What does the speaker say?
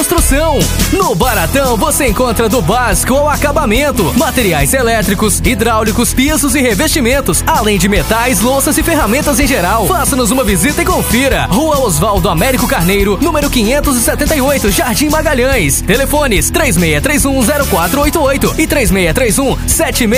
construção. No Baratão você encontra do básico ao acabamento, materiais elétricos, hidráulicos, pisos e revestimentos, além de metais, louças e ferramentas em geral. Faça-nos uma visita e confira. Rua Osvaldo Américo Carneiro, número 578, Jardim Magalhães. Telefones 36310488 e 363176